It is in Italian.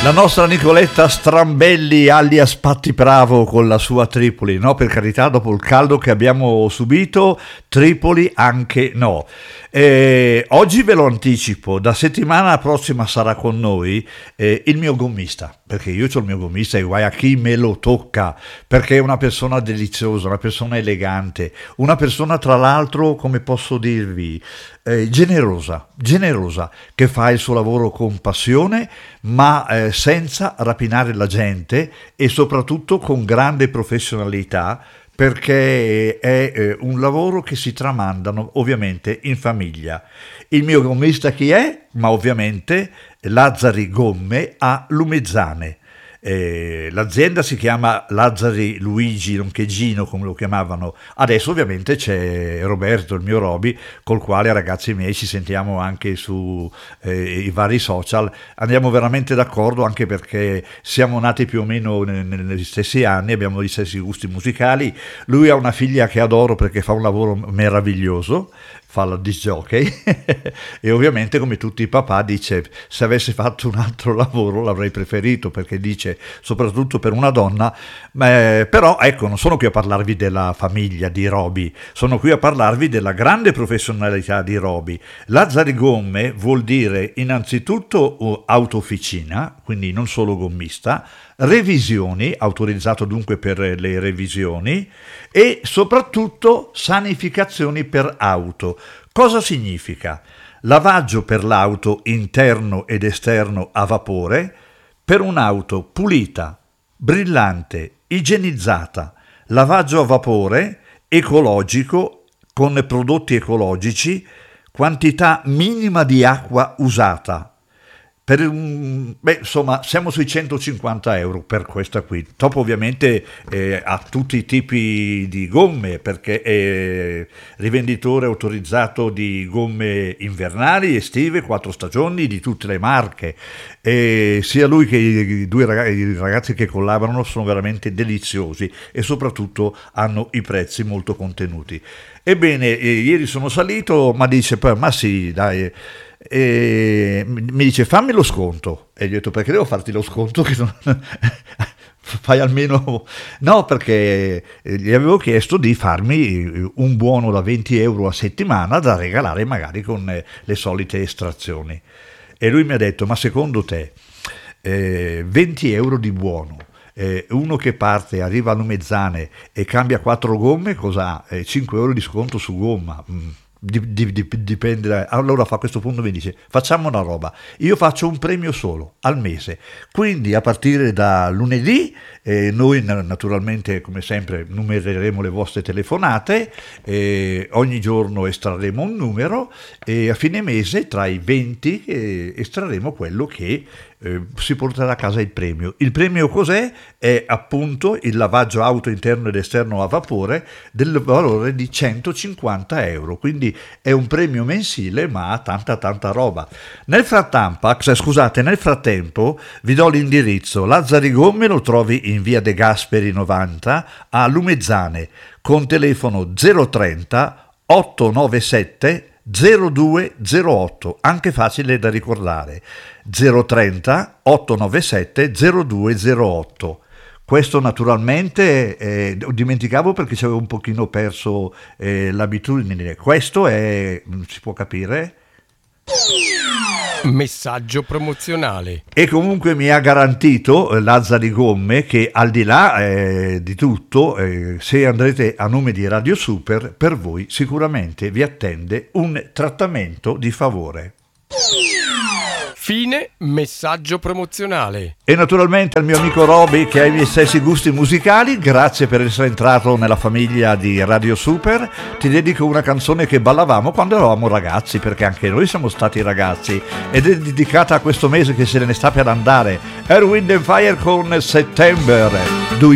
La nostra Nicoletta Strambelli alias Patti Bravo con la sua Tripoli, no, per carità, dopo il caldo che abbiamo subito, Tripoli anche no. Oggi ve lo anticipo, da settimana prossima sarà con noi il mio gommista, perché io ho il mio gommista e guai a chi me lo tocca, perché è una persona deliziosa, una persona elegante, una persona tra l'altro, come posso dirvi, generosa, che fa il suo lavoro con passione, ma senza rapinare la gente e soprattutto con grande professionalità, perché è un lavoro che si tramandano ovviamente in famiglia. Il mio gommista chi è? Ma ovviamente Lazzari Gomme a Lumezzane. L'azienda si chiama Lazzari Luigi, nonché Gino come lo chiamavano. Adesso ovviamente c'è Roberto, il mio Roby, col quale, ragazzi miei, ci sentiamo anche su i vari social. Andiamo veramente d'accordo, anche perché siamo nati più o meno negli stessi anni, abbiamo gli stessi gusti musicali. Lui ha una figlia che adoro perché fa un lavoro meraviglioso, fa la disc jockey e ovviamente, come tutti i papà, dice se avesse fatto un altro lavoro l'avrei preferito, perché dice soprattutto per una donna. Però ecco, non sono qui a parlarvi della famiglia di Roby, sono qui a parlarvi della grande professionalità di Roby. Lazzari Gomme vuol dire innanzitutto autofficina, quindi non solo gommista, revisioni, autorizzato dunque per le revisioni, e soprattutto sanificazioni per auto. Cosa significa? Lavaggio per l'auto interno ed esterno a vapore, per un'auto pulita, brillante, igienizzata, lavaggio a vapore, ecologico, con prodotti ecologici, quantità minima di acqua usata. Insomma, siamo sui 150 euro per questa qui. Dopo ovviamente ha tutti i tipi di gomme, perché è rivenditore autorizzato di gomme invernali, estive, 4 stagioni, di tutte le marche. E sia lui che i ragazzi che collaborano sono veramente deliziosi e soprattutto hanno i prezzi molto contenuti. Ebbene, ieri sono salito, ma dice, ma sì, dai. E mi dice fammi lo sconto, e gli ho detto perché devo farti lo sconto, che non... fai almeno, no, perché gli avevo chiesto di farmi un buono da 20 euro a settimana da regalare magari con le solite estrazioni, e lui mi ha detto ma secondo te 20 euro di buono, uno che parte, arriva a Lumezzane e cambia 4 gomme, cosa ha? 5 euro di sconto su gomma. Dipende. Allora a questo punto mi dice facciamo una roba, io faccio un premio solo al mese, quindi a partire da lunedì noi naturalmente come sempre numereremo le vostre telefonate, ogni giorno estrarremo un numero e a fine mese tra i 20 estrarremo quello che si porterà a casa il premio. Il premio cos'è? È appunto il lavaggio auto interno ed esterno a vapore del valore di 150 euro, quindi è un premio mensile, ma tanta roba. Nel frattempo vi do l'indirizzo. Lazzari Gomme lo trovi in via De Gasperi 90 a Lumezzane con telefono 030 897 0208, anche facile da ricordare, 030 897 0208. Questo naturalmente dimenticavo perché ci avevo un pochino perso l'abitudine. Questo è, si può capire, messaggio promozionale. E comunque mi ha garantito Lazzari Gomme che al di là di tutto, se andrete a nome di Radio Super, per voi sicuramente vi attende un trattamento di favore. Fine messaggio promozionale. E naturalmente al mio amico Roby, che ha i miei stessi gusti musicali, grazie per essere entrato nella famiglia di Radio Super. Ti dedico una canzone che ballavamo quando eravamo ragazzi, perché anche noi siamo stati ragazzi, ed è dedicata a questo mese che se ne sta per andare. Earth, Wind and Fire con September.